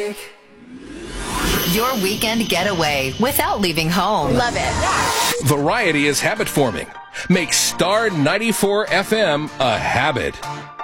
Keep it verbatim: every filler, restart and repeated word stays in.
music. Your weekend getaway without leaving home. Love it. Variety is habit forming. Make Star ninety-four F M a habit.